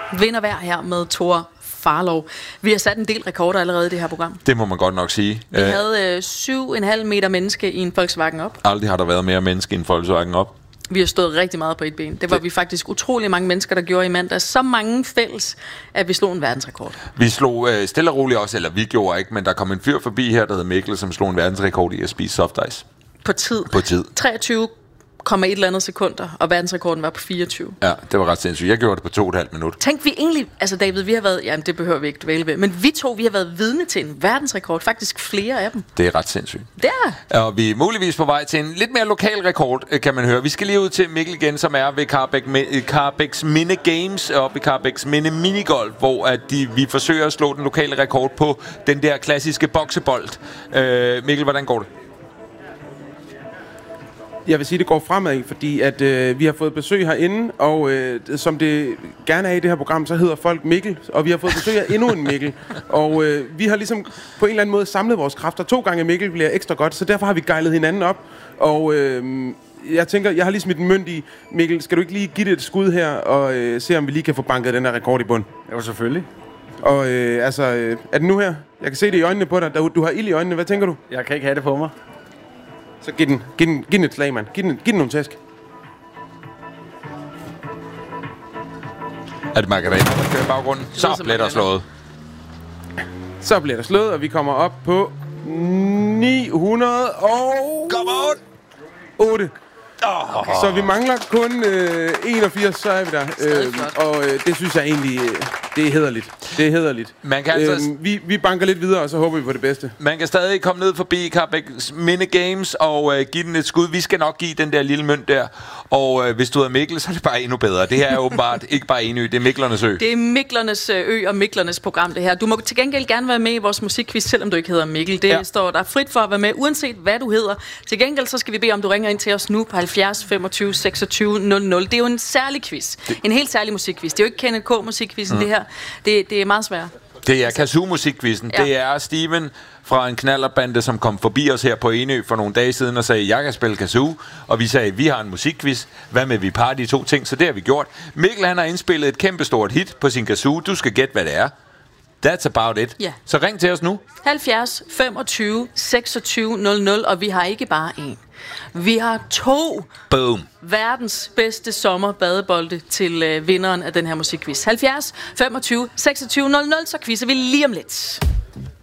Vinder hver her med Thor Farlov. Vi har sat en del rekorder allerede i det her program. Det må man godt nok sige. Vi havde 7,5 meter menneske i en Volkswagen op. Aldrig har der været mere menneske i en Volkswagen op. Vi har stået rigtig meget på et ben. Det var vi faktisk utrolig mange mennesker, der gjorde i mandag. Så mange fælles, at vi slog en verdensrekord. Vi slog stille og roligt også, eller vi gjorde ikke, men der kom en fyr forbi her, der hed Mikkel, som slog en verdensrekord i at spise soft ice. På tid. 23,1 eller andet sekunder, og verdensrekorden var på 24. Ja, det var ret sindssygt. Jeg gjorde det på 2,5 minutter. Tænk, vi egentlig, altså David, vi har været, jamen det behøver vi ikke dvæle ved, men vi har været vidne til en verdensrekord, faktisk flere af dem. Det er ret sindssygt. Det er. Og vi er muligvis på vej til en lidt mere lokal rekord, kan man høre. Vi skal lige ud til Mikkel igen, som er ved Carbæks Minde Games, og ved Carbæks Minde Minigolf, hvor vi forsøger at slå den lokale rekord på den der klassiske boksebold. Mikkel, hvordan går det? Jeg vil sige, at det går fremad, fordi at vi har fået besøg herinde, og som det gerne er i det her program, så hedder folk Mikkel, og vi har fået besøg af endnu en Mikkel. Og vi har ligesom på en eller anden måde samlet vores kræfter. 2 gange Mikkel bliver ekstra godt, så derfor har vi gejlet hinanden op. Og jeg tænker, jeg har lige smidt en mønt i. Mikkel, skal du ikke lige give det et skud her, og se om vi lige kan få banket den her rekord i bund? Jo, selvfølgelig. Og er det nu her? Jeg kan se det i øjnene på dig. Du har ild i øjnene. Hvad tænker du? Jeg kan ikke have det på mig. Så giv den et slag, mand. Giv den nogle tæsk. Er det Margareta, der kører i baggrunden? Så bliver der slået. Så bliver der slået, og vi kommer op på 900 og... Come on! 8. Så vi mangler kun 81, så er vi der. Og det synes jeg egentlig, det er hæderligt. Det er hæderligt. Man kan altså, vi banker lidt videre, og så håber vi på det bedste. Man kan stadig komme ned forbi Carbæks Minde Games og give den et skud. Vi skal nok give den der lille mønt der. Og hvis du er Mikkel, så er det bare endnu bedre. Det her er åbenbart ikke bare en ø, det er Miklernes ø. Det er Miklernes ø og Miklernes program, det her. Du må til gengæld gerne være med i vores musikquiz, selvom du ikke hedder Mikkel. Det står der frit for at være med, uanset hvad du hedder. Til gengæld så skal vi bede om, du ringer ind til os nu på 70 25 26 00. Det er jo en særlig quiz. En helt særlig musikquiz. Det er jo ikke Kenneth K. musikquizzen, det her. Det er meget svært. Det er Kazoo-musikquizzen. Ja. Det er Steven fra en knallerbande, som kom forbi os her på Enø for nogle dage siden og sagde, jeg kan spille kazoo. Og vi sagde, vi har en musikquiz. Hvad med vi parer de 2 ting? Så det har vi gjort. Mikkel, han har indspillet et kæmpestort hit på sin kazoo. Du skal gætte, hvad det er. That's about it. Ja. Så ring til os nu. 70 25 26 00, og vi har ikke bare en. Vi har 2 Boom. verdens bedste sommerbadebolde til vinderen af den her musikquiz. 70 25 26 00, så quizzer vi lige om lidt.